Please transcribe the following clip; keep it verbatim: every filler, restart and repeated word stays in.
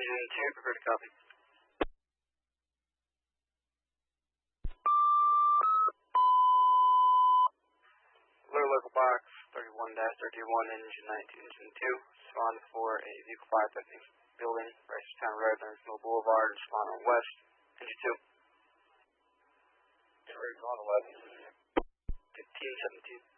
Engine two, prepare to copy. Alert local box thirty-one dash thirty-one, engine nineteen, engine two. Respond for a vehicle five thirteen building, Ricerstown Road, Learnsville Boulevard. Respond on west. Engine two. Get ready on eleven. fifteen seventeen.